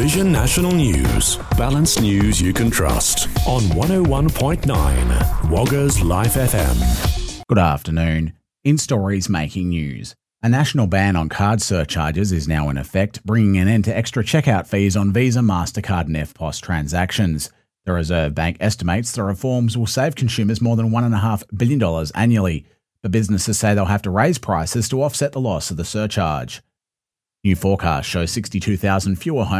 Vision National News. Balanced news you can trust. On 101.9 Woggers Life FM. Good afternoon. In stories making news. A national ban on card surcharges is now in effect, bringing an end to extra checkout fees on Visa, MasterCard and EFTPOS transactions. The Reserve Bank estimates the reforms will save consumers more than $1.5 billion annually, but businesses say they'll have to raise prices to offset the loss of the surcharge. New forecasts show 62,000 fewer homes